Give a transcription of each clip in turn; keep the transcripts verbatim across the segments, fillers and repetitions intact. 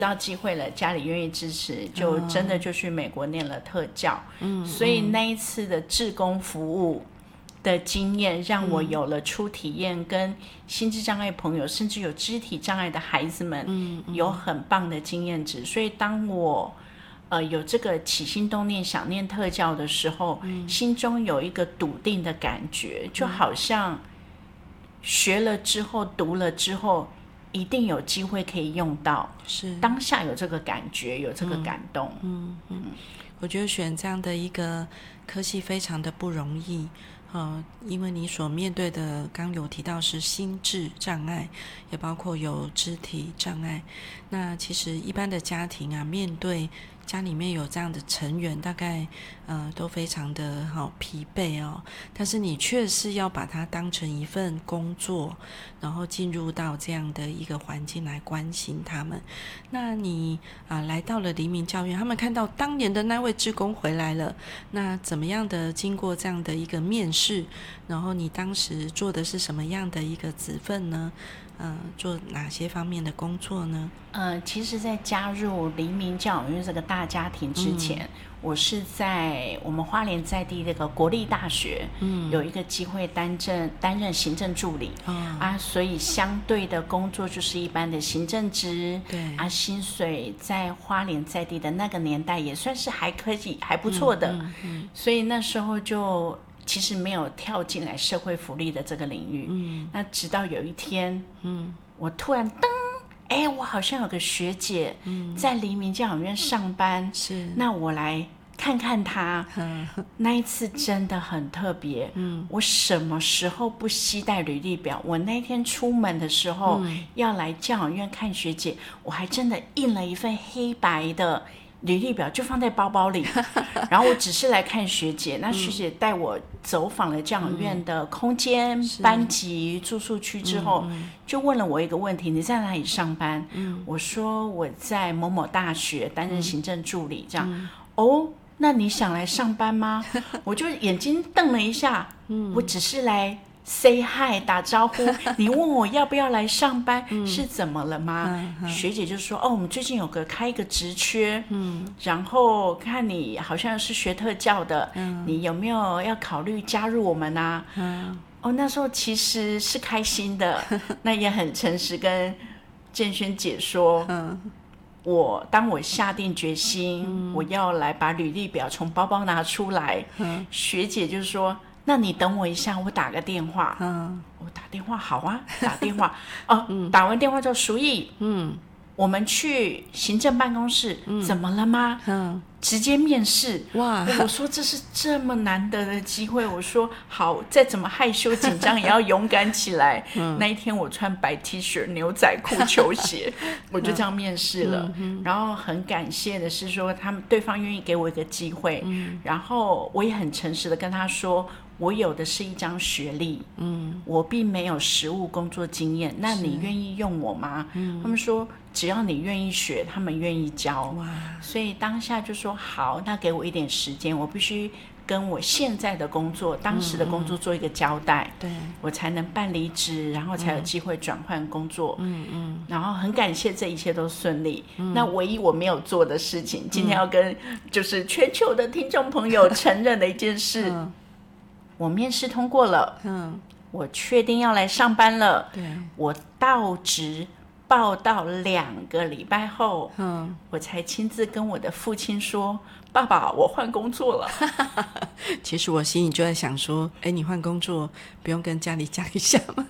到机会了，家里愿意支持，就真的就去美国念了特教。 嗯， 所以那一次的志工服务的经验，让我有了初体验，跟心智障碍朋友，甚至有肢体障碍的孩子们， 嗯嗯、 有很棒的经验值。所以当我呃有这个起心动念想念特教的时候，嗯、心中有一个笃定的感觉，就好像学了之后，读了之后，一定有机会可以用到。 是当下有这个感觉，有这个感动。 嗯嗯，嗯我觉得选这样的一个科系非常的不容易。呃，因为你所面对的，刚有提到是心智障碍，也包括有肢体障碍。那其实一般的家庭啊，面对家里面有这样的成员，大概呃都非常的好、哦、疲惫哦。但是你却是要把它当成一份工作，然后进入到这样的一个环境来关心他们。那你啊、呃、来到了黎明教院，他们看到当年的那位志工回来了，那怎么样的经过这样的一个面试，然后你当时做的是什么样的一个职分呢？呃，做哪些方面的工作呢？ 呃，其实在加入黎明教养院这个大家庭之前、嗯、我是在我们花莲在地这个国立大学、嗯、有一个机会担任担任行政助理、哦、啊，所以相对的工作就是一般的行政职，对啊，薪水在花莲在地的那个年代也算是还可以还不错的、嗯嗯嗯、所以那时候就其实没有跳进来社会福利的这个领域，嗯，那直到有一天，嗯，我突然噔，哎，我好像有个学姐在黎明教养院上班，是，那我来看看她。那一次真的很特别，嗯，我什么时候不携带履历表？我那天出门的时候、嗯、要来教养院看学姐，我还真的印了一份黑白的履历表就放在包包里，然后我只是来看学姐，那学姐带我走访了教养院的空间、嗯、班级、住宿区之后、嗯嗯、就问了我一个问题，你在哪里上班、嗯、我说我在某某大学担任行政助理、嗯、这样、嗯、哦，那你想来上班吗？我就眼睛瞪了一下、嗯、我只是来say hi 打招呼，你问我要不要来上班、嗯、是怎么了吗、嗯嗯、学姐就说哦，我们最近有个开一个职缺、嗯、然后看你好像是学特教的、嗯、你有没有要考虑加入我们啊、嗯、哦，那时候其实是开心的那也很诚实跟建轩姐说、嗯、我当我下定决心、嗯、我要来把履历表从包包拿出来、嗯、学姐就说那你等我一下，我打个电话。嗯，我打电话好啊，打电话哦、嗯，打完电话之后，淑义，嗯，我们去行政办公室，嗯、怎么了吗？嗯，直接面试。哇，我说这是这么难得的机会，我说好，再怎么害羞紧张也要勇敢起来。嗯、那一天我穿白 T 恤、牛仔裤、球鞋，我就这样面试了。嗯、然后很感谢的是说，他们对方愿意给我一个机会，嗯、然后我也很诚实的跟他说。我有的是一张学历，嗯，我并没有实务工作经验，那你愿意用我吗？嗯，他们说只要你愿意学，他们愿意教。哇，所以当下就说好，那给我一点时间，我必须跟我现在的工作、当时的工作做一个交代，对、嗯，我才能办离职，然后才有机会转换工作。嗯嗯，然后很感谢这一切都顺利。嗯、那唯一我没有做的事情，今天要跟就是全球的听众朋友承认的一件事。嗯，我面试通过了，嗯，我确定要来上班了，对，我到职报到两个礼拜后，嗯，我才亲自跟我的父亲说，爸爸，我换工作了。 其实我心里就在想说，哎，你换工作不用跟家里讲一下吗？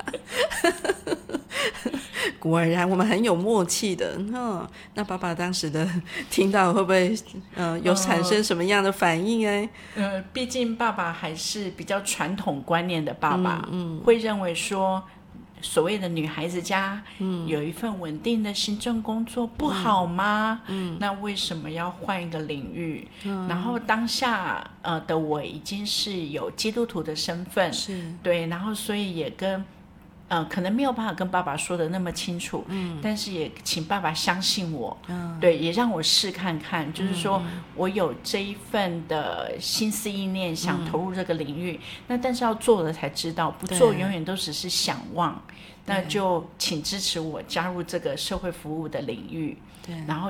果然我们很有默契的、哦、那爸爸当时的听到会不会、呃、有产生什么样的反应呢？ 呃，毕竟爸爸还是比较传统观念的爸爸、嗯嗯、会认为说所谓的女孩子家、嗯、有一份稳定的行政工作不好吗、嗯嗯、那为什么要换一个领域、嗯、然后当下、呃、的我已经是有基督徒的身份，是对，然后所以也跟呃，可能没有办法跟爸爸说的那么清楚，嗯，但是也请爸爸相信我，嗯，对，也让我试看看，就是说我有这一份的心思意念，想投入这个领域，嗯、那但是要做了才知道，不做永远都只是想望，那就请支持我加入这个社会服务的领域，对，然后。